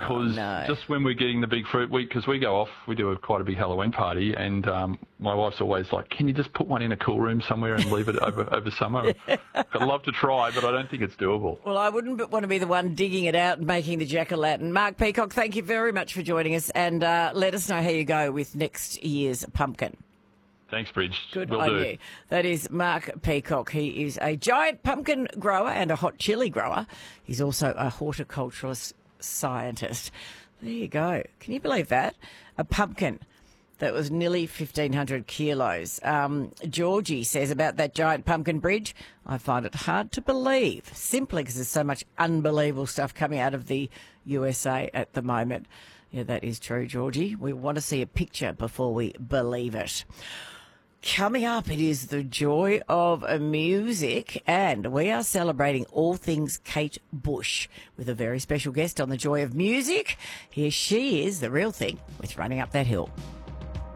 because just when we're getting the big fruit, because we go off, we do quite a big Halloween party, and my wife's always like, can you just put one in a cool room somewhere and leave it over summer? I'd love to try, but I don't think it's doable. Well, I wouldn't want to be the one digging it out and making the jack-o'-lantern. Mark Peacock, thank you very much for joining us, and let us know how you go with next year's pumpkin. Thanks, Bridge. Good on you. That is Mark Peacock. He is a giant pumpkin grower and a hot chilli grower. He's also a horticulturalist scientist. There you go. Can you believe that? A pumpkin that was nearly 1,500 kilos. Georgie says about that giant pumpkin bridge, I find it hard to believe, simply because there's so much unbelievable stuff coming out of the USA at the moment. Yeah, that is true, Georgie. We want to see a picture before we believe it. Coming up, it is the joy of music, and we are celebrating all things Kate Bush with a very special guest on the joy of music. Here she is, the real thing, with Running Up That Hill.